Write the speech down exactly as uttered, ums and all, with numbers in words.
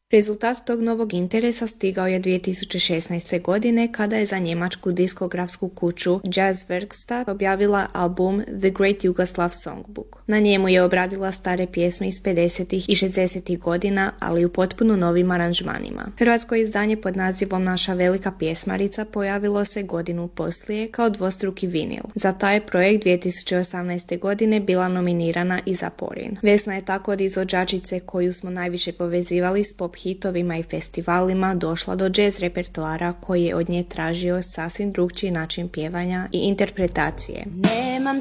Rezultat tog novog interesa stigao je dvije tisuće šesnaeste. godine kada je za njemačku diskografsku kuću Jazz Werkstatt objavila album The Great Yugoslav Songbook. Na njemu je obradila stare pjesme iz pedesetih i šezdesetih godina, ali u potpuno novim aranžmanima. Hrvatsko izdanje pod nazivom Naša velika pjesmarica pojavilo se godinu poslije kao dvostruki vinil. Za taj projekt dvije tisuće osamnaeste. godine bila nominirana i za Porin. Vesna je tako od izvođačice koju smo najviše povezivali s pop hitovima i festivalima došla do jazz repertoara koji je od nje tražio sasvim drukčiji način pjevanja i interpretacije. Nemam